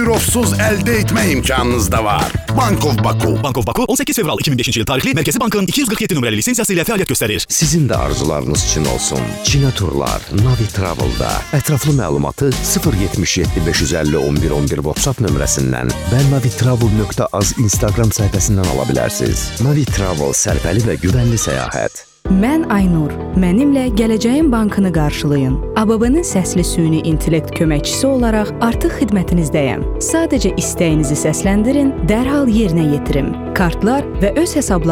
Bürovsuz əldə etmə imkanınız da var. Bank of Baku. Bank of Baku 18 fevral 2005 yıl tarihli Merkezi Bank'ın 247 numaralı lisensiyası ile fəaliyyət göstərir. Sizin də arzularınız için olsun. Çinə turlar Navi Travel'da. Ətraflı məlumatı 077 550 11 11 WhatsApp nömrəsindən və navitravel.az Instagram səhifəsindən ala bilərsiniz. Navi Travel sərfəli və güvənli səyahət. Mən Aynur. Mənimlə Gələcəyin Bankını qarşılayın. ABB-nin səsli süni intellekt köməkçisi olaraq artıq xidmətinizdəyəm. Sadəcə istəyinizi səsləndirin, dərhal yerinə yetirim. Kartlar və öz hesablarınızı